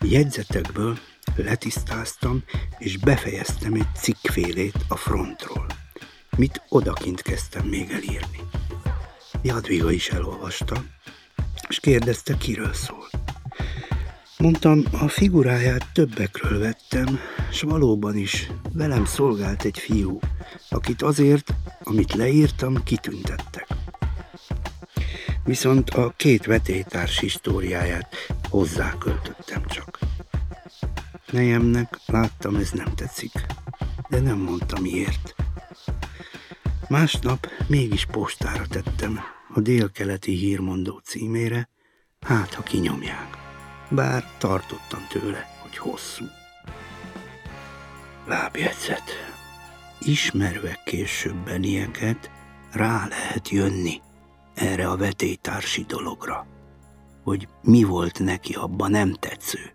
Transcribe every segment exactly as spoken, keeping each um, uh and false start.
Jegyzetekből letisztáztam, és befejeztem egy cikkfélét a frontról, mit odakint kezdtem még elírni. Jadviga is elolvasta, és kérdezte, kiről szól. Mondtam, a figuráját többekről vettem, s valóban is velem szolgált egy fiú, akit azért, amit leírtam, kitüntettek. Viszont a két vetélytárs históriáját hozzáköltöttem csak. Nejemnek láttam, ez nem tetszik, de nem mondta miért. Másnap mégis postára tettem a Délkeleti Hírmondó címére, hát ha kinyomják, bár tartottam tőle, hogy hosszú. Lábjegyzet. Ismerve későbben ilyeket, rá lehet jönni erre a vetélytársi dologra, hogy mi volt neki abban nem tetsző.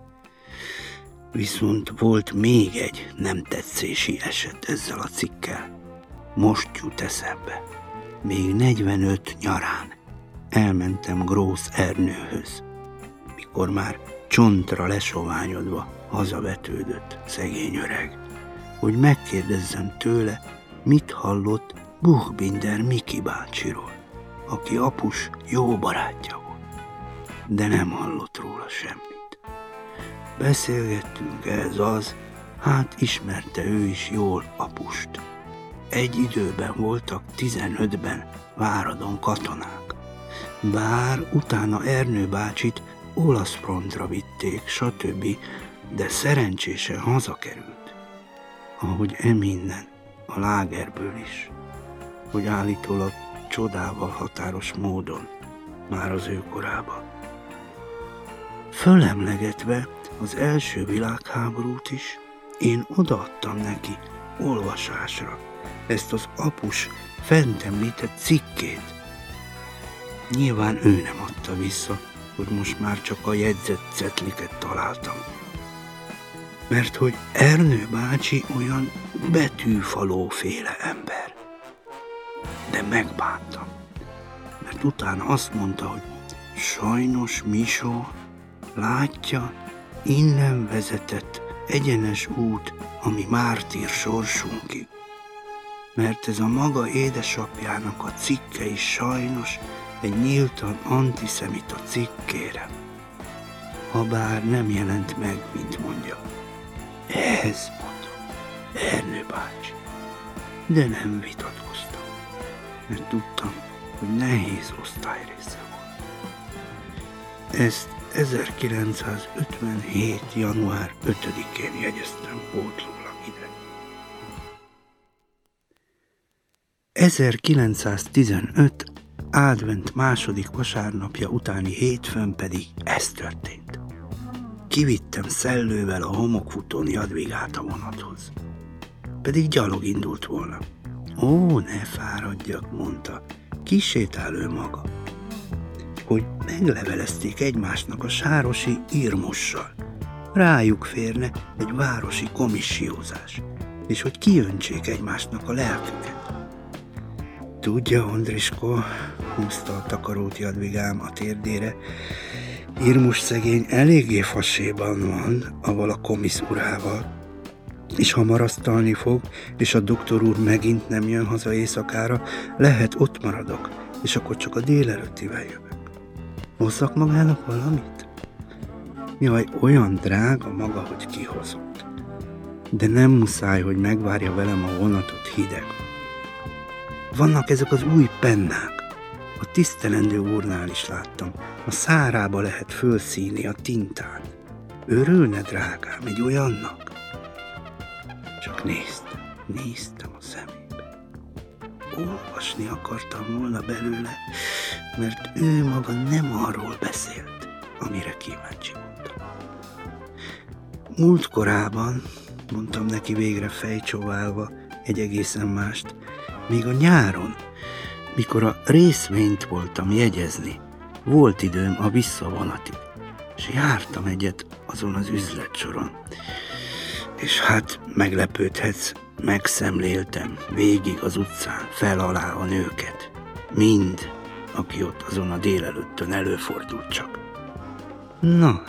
Viszont volt még egy nem tetszési eset ezzel a cikkel. Most jut eszembe. Még negyvenöt nyarán elmentem Grósz Ernőhöz, mikor már csontra lesoványodva hazavetődött szegény öreg, hogy megkérdezzem tőle, mit hallott Buchbinder Miki bácsiról, aki apus jó barátja volt, de nem hallott róla semmit. Beszélgettünk, ez az, hát ismerte ő is jól apust. Egy időben voltak tizenötben Váradon katonák, bár utána Ernő bácsit olasz frontra vitték, stb., de szerencsésen hazakerült, ahogy eminnen a lágerből is, hogy állítólag csodával határos módon már az ő korában. Fölemlegetve az első világháborút is, én odaadtam neki olvasásra ezt az apus fent említett cikkét. Nyilván ő nem adta vissza, hogy most már csak a jegyzett cetliket találtam. Mert hogy Ernő bácsi olyan betűfalóféle ember. De megbántam, mert utána azt mondta, hogy sajnos Misó, látja, innen vezetett egyenes út a mi mártír sorsunkig. Mert ez a maga édesapjának a cikke is sajnos egy nyíltan antiszemita cikkére. Habár nem jelent meg, mint mondja. Ez mondom, Ernő bácsi. De nem vitatkoztam, mert tudtam, hogy nehéz osztályrésze volt. Ezt ezerkilencszázötvenhét. január ötödikén jegyeztem pótlólag ide. ezerkilencszáztizenöt. Advent második vasárnapja utáni hétfőn pedig ez történt. Kivittem szellővel a homokfutón Jadvigát a vonathoz. Pedig gyalog indult volna. Ó, ne fáradjak, mondta, kisétál ő maga. Hogy meglevelezték egymásnak a sárosi Irmussal. Rájuk férne egy városi komissiózás, és hogy kiöntsék egymásnak a lelküket. Tudja, Ondrisko, húzta a takarót Jadvigám a térdére, Irmus szegény eléggé faséban van, avval a komisz urával, és ha marasztalni fog, és a doktor úr megint nem jön haza éjszakára, lehet ott maradok, és akkor csak a délelőttivel jövök. Hozzak magának valamit? Jaj, olyan drága maga, hogy kihozott. De nem muszáj, hogy megvárja velem a vonatot hideg. Vannak ezek az új pennák. A tisztelendő úrnál is láttam. A szárába lehet fölszíni a tintát. Örülne, drágám, egy olyannak? Csak néztem, néztem a szemébe. Olvasni akartam volna belőle, mert ő maga nem arról beszélt, amire kíváncsi voltam. Múltkorában, mondtam neki végre fejcsóválva egy egészen mást, még a nyáron, mikor a részvényt voltam jegyezni, volt időm a visszavonatig, és jártam egyet azon az üzletsoron. És hát meglepődhetsz, megszemléltem végig az utcán, fel alá a nőket. Mind, aki ott azon a délelőttön előfordult csak. Na,